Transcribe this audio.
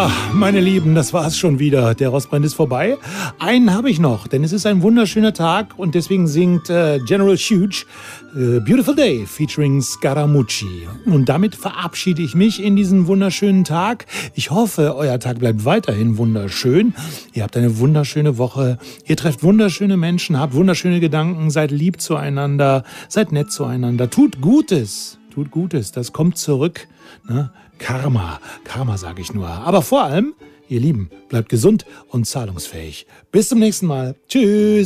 Meine Lieben, das war's schon wieder. Der Rostbrand ist vorbei. Einen habe ich noch, denn es ist ein wunderschöner Tag und deswegen singt General Huge Beautiful Day featuring Scaramucci. Und damit verabschiede ich mich in diesen wunderschönen Tag. Ich hoffe, euer Tag bleibt weiterhin wunderschön. Ihr habt eine wunderschöne Woche. Ihr trefft wunderschöne Menschen, habt wunderschöne Gedanken, seid lieb zueinander, seid nett zueinander. Tut Gutes, das kommt zurück. Ne? Karma sage ich nur. Aber vor allem, ihr Lieben, bleibt gesund und zahlungsfähig. Bis zum nächsten Mal. Tschüss.